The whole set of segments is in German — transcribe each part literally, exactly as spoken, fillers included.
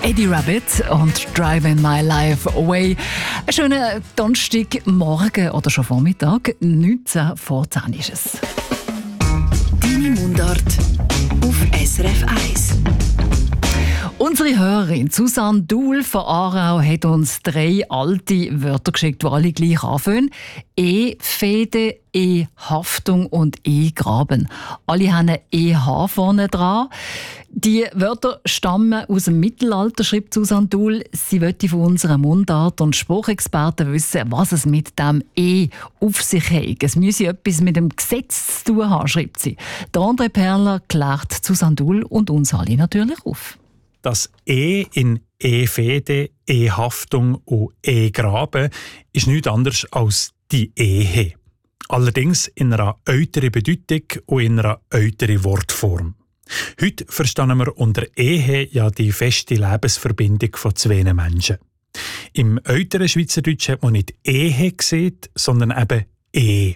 Eddie Rabbit und Driving My Life Away. Einen schönen Donnerstagmorgen oder schon Vormittag, neunzehn vor zehn ist es. Deine Mundart auf S R F eins. Unsere Hörerin Susanne Duhl von Aarau hat uns drei alte Wörter geschickt, die alle gleich anfangen. E-Fehde, E-Haftung und E-Graben. Alle haben ein E H vorne dran. Die Wörter stammen aus dem Mittelalter, schreibt Susanne Duhl. Sie möchte von unserer Mundart- und Spruchexperten wissen, was es mit dem E auf sich hat. Es müsse etwas mit dem Gesetz zu tun haben, schreibt sie. Der André Perler klärt Susanne Duhl und uns alle natürlich auf. Das E in E-Fehde, E-Haftung und E-Graben ist nichts anderes als die Ehe. Allerdings in einer älteren Bedeutung und in einer älteren Wortform. Heute verstehen wir unter Ehe ja die feste Lebensverbindung von zwei Menschen. Im älteren Schweizerdeutsch hat man nicht Ehe gesehen, sondern eben E.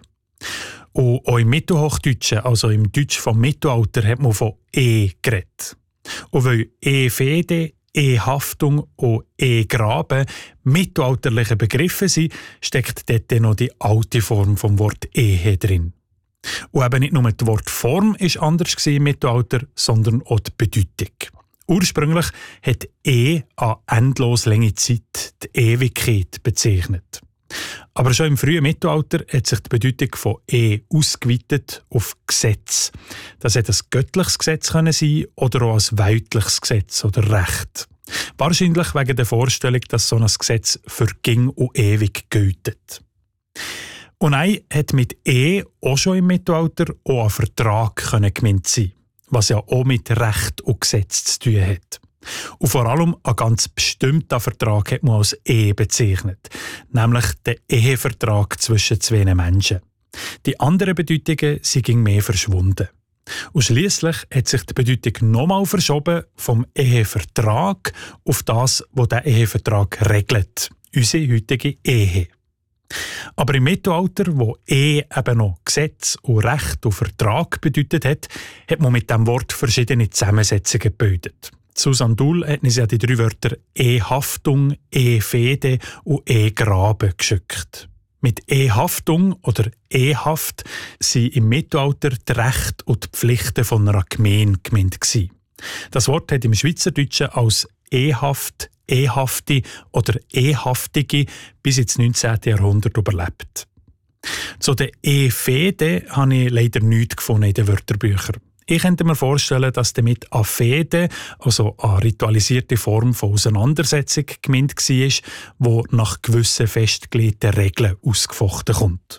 Und auch im Mittelhochdeutschen, also im Deutsch vom Mittelalter, hat man von E geredet. Und weil E-Fehde, E-Haftung und E-Graben mittelalterliche Begriffe sind, steckt dort noch die alte Form vom Wort Ehe drin. Und eben nicht nur die Wortform war anders im Mittelalter, sondern auch die Bedeutung. Ursprünglich hat E an endlos lange Zeit, die Ewigkeit, bezeichnet. Aber schon im frühen Mittelalter hat sich die Bedeutung von E ausgeweitet auf Gesetz. Das hätte ein göttliches Gesetz können sein oder auch ein weltliches Gesetz oder Recht. Wahrscheinlich wegen der Vorstellung, dass so ein Gesetz für ging und ewig gilt. Und ein hat mit E auch schon im Mittelalter auch ein Vertrag können gemeint sein, was ja auch mit Recht und Gesetz zu tun hat. Und vor allem ein ganz bestimmter Vertrag hat man als Ehe bezeichnet, nämlich den Ehevertrag zwischen zwei Menschen. Die anderen Bedeutungen sind mehr verschwunden. Und schliesslich hat sich die Bedeutung nochmal verschoben vom Ehevertrag auf das, was der Ehevertrag regelt, unsere heutige Ehe. Aber im Mittelalter, wo Ehe eben noch Gesetz und Recht und Vertrag bedeutet hat, hat man mit diesem Wort verschiedene Zusammensetzungen gebildet. Susanne Duhl hat uns ja die drei Wörter E-Haftung, E-Fehde und E-Graben geschickt. Mit E-Haftung oder E-Haft sind im Mittelalter die Rechte und die Pflichten von einer Gemeinde gemeint gewesen. Das Wort hat im Schweizerdeutschen als E-Haft, E-Hafti oder E-Haftige bis ins neunzehnten Jahrhundert überlebt. Zu den E-Fehde habe ich leider nichts gefunden in den Wörterbüchern. Ich könnte mir vorstellen, dass damit eine Fehde, also eine ritualisierte Form von Auseinandersetzung, gemeint war, die nach gewissen festgelegten Regeln ausgefochten kommt.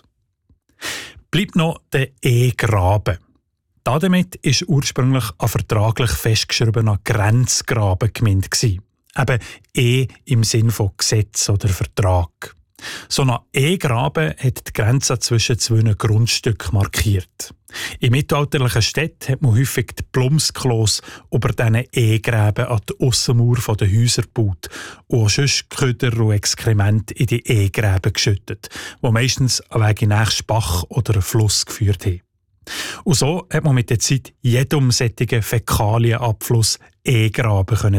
Bleibt noch der E-Graben. Damit war ursprünglich ein vertraglich festgeschriebener Grenzgraben gemeint. Eben E im Sinn von Gesetz oder Vertrag. So ein E-Graben hat die Grenze zwischen zwei Grundstücken markiert. In mittelalterlichen Städten hat man häufig die Plumpsklos über diesen E-Gräben an die Aussenmauer der Häuser gebaut und auch sonst Köder und Exkremente in die E-Gräben geschüttet, die meistens einen Weg in den nächsten Bach oder einen Fluss geführt haben. Und so hat man mit der Zeit jedem solchen Fäkalienabfluss E-Graben